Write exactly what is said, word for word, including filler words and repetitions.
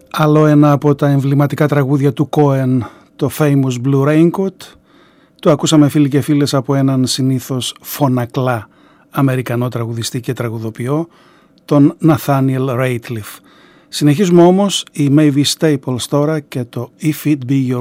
Άλλο ένα από τα εμβληματικά τραγούδια του Cohen, το Famous Blue Raincoat. Το ακούσαμε, φίλοι και φίλες, από έναν συνήθως φωνακλά Αμερικανό τραγουδιστή και τραγουδοποιό, τον Nathaniel Rateliff. Συνεχίζουμε όμως η Mavis Staples τώρα και το If It Be Your